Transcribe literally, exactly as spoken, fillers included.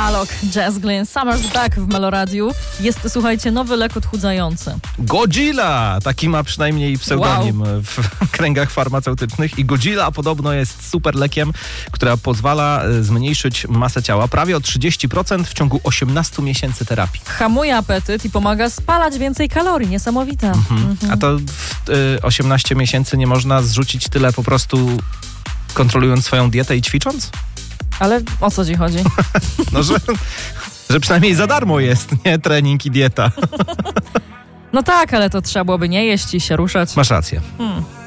Alok, Jazz Glynn, Summer's Back w Meloradiu. Jest, słuchajcie, nowy lek odchudzający. Godzilla! Taki ma przynajmniej pseudonim wow. w kręgach farmaceutycznych. I Godzilla podobno jest super lekiem, która pozwala zmniejszyć masę ciała prawie o trzydzieści procent w ciągu osiemnastu miesięcy terapii. Hamuje apetyt i pomaga spalać więcej kalorii. Niesamowite. Mhm. Mhm. A to w y, osiemnaście miesięcy nie można zrzucić tyle po prostu kontrolując swoją dietę i ćwicząc? Ale o co ci chodzi? No, że, że przynajmniej za darmo jest, nie? Trening i dieta. No tak, ale to trzeba byłoby nie jeść i się ruszać. Masz rację. Hmm.